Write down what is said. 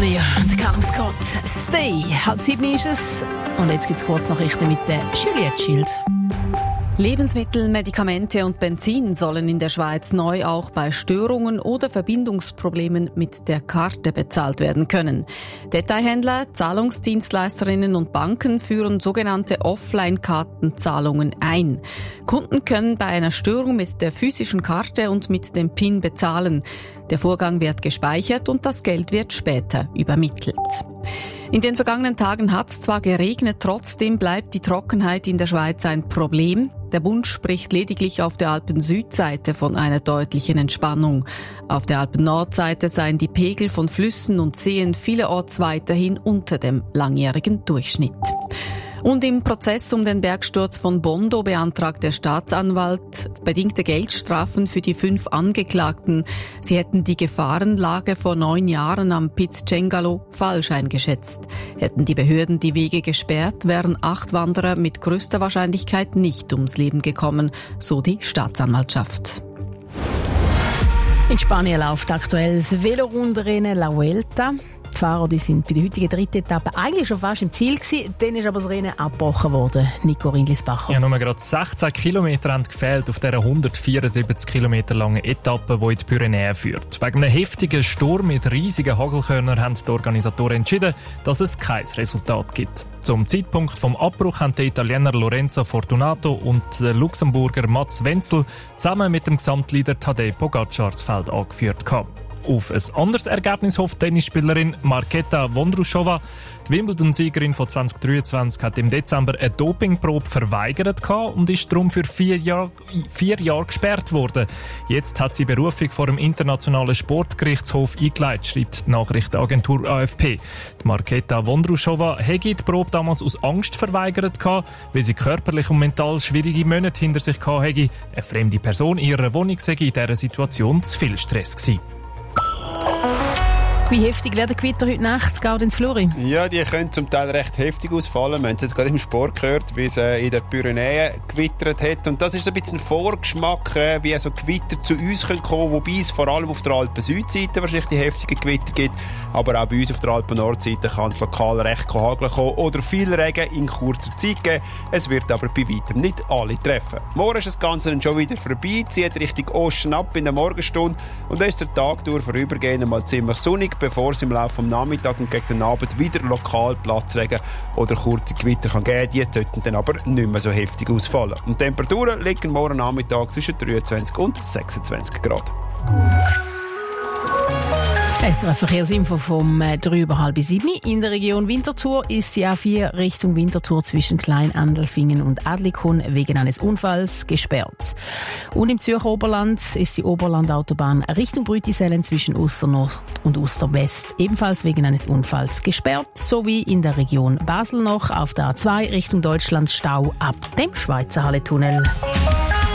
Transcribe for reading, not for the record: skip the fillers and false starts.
Pioneer und Callum Scott. Stay. 6:30 ist es. Und jetzt gibt es Kurznachrichten mit der Juliette Schild. Lebensmittel, Medikamente und Benzin sollen in der Schweiz neu auch bei Störungen oder Verbindungsproblemen mit der Karte bezahlt werden können. Detailhändler, Zahlungsdienstleisterinnen und Banken führen sogenannte Offline-Kartenzahlungen ein. Kunden können bei einer Störung mit der physischen Karte und mit dem PIN bezahlen. Der Vorgang wird gespeichert und das Geld wird später übermittelt. In den vergangenen Tagen hat es zwar geregnet, trotzdem bleibt die Trockenheit in der Schweiz ein Problem. Der Bund spricht lediglich auf der Alpen-Südseite von einer deutlichen Entspannung. Auf der Alpen-Nordseite seien die Pegel von Flüssen und Seen vielerorts weiterhin unter dem langjährigen Durchschnitt. Und im Prozess um den Bergsturz von Bondo beantragt der Staatsanwalt bedingte Geldstrafen für die 5 Angeklagten. Sie hätten die Gefahrenlage vor 9 Jahren am Piz Cengalo falsch eingeschätzt. Hätten die Behörden die Wege gesperrt, wären 8 Wanderer mit größter Wahrscheinlichkeit nicht ums Leben gekommen, so die Staatsanwaltschaft. In Spanien läuft aktuell das Velorundrennen La Vuelta. Die Fahrer die sind bei der heutigen 3. Etappe eigentlich schon fast im Ziel gewesen. Dann ist aber das Rennen abgebrochen worden. Nico Rindlisbacher. Ja, nur gerade 16 Kilometer haben gefehlt auf dieser 174 Kilometer langen Etappe, die in die Pyrenäen führt. Wegen einem heftigen Sturm mit riesigen Hagelkörnern haben die Organisatoren entschieden, dass es kein Resultat gibt. Zum Zeitpunkt vom Abbruch haben die Italiener Lorenzo Fortunato und der Luxemburger Mats Wenzel zusammen mit dem Gesamtleader Tadej Pogacar das Feld angeführt. Auf ein anderes Ergebnis hofft die Tennisspielerin Marketa Vondroušová. Die Wimbledon-Siegerin von 2023 hat im Dezember eine Dopingprobe verweigert und ist darum für 4 Jahre gesperrt worden. Jetzt hat sie Berufung vor dem Internationalen Sportgerichtshof eingeleitet, schreibt die Nachrichtenagentur AFP. Die Marketa Vondroušová hätte die Probe damals aus Angst verweigert, weil sie körperlich und mental schwierige Monate hinter sich hatte. Eine fremde Person in ihrer Wohnung sei in dieser Situation zu viel Stress gewesen. Wie heftig werden die Gewitter heute Nacht, Gaudenz Flori? Ja, die können zum Teil recht heftig ausfallen. Wir haben es jetzt gerade im Sport gehört, wie es in den Pyrenäen gewittert hat. Und das ist so ein bisschen ein Vorgeschmack, wie so Gewitter zu uns kommen können, wobei es vor allem auf der Alpen-Südseite wahrscheinlich die heftigen Gewitter gibt. Aber auch bei uns auf der Alpen-Nordseite kann es lokal recht hageln kommen oder viel Regen in kurzer Zeit geben. Es wird aber bei weitem nicht alle treffen. Morgen ist das Ganze dann schon wieder vorbei, zieht Richtung Osten ab in der Morgenstunde und dann ist der Tag durch vorübergehend mal ziemlich sonnig, bevor es im Laufe des Nachmittags und gegen den Abend wieder lokal Platzregen oder kurze Gewitter kann geben. Die sollten dann aber nicht mehr so heftig ausfallen. Und die Temperaturen liegen morgen Nachmittag zwischen 23 und 26 Grad. SRF Verkehrsinfo vom 6:30. In der Region Winterthur ist die A4 Richtung Winterthur zwischen Klein-Andelfingen und Adlikon wegen eines Unfalls gesperrt. Und im Zürcher Oberland ist die Oberlandautobahn Richtung Brütisellen zwischen Usternord und Usterwest ebenfalls wegen eines Unfalls gesperrt, sowie in der Region Basel noch auf der A2 Richtung Deutschland Stau ab dem Schweizerhalle-Tunnel.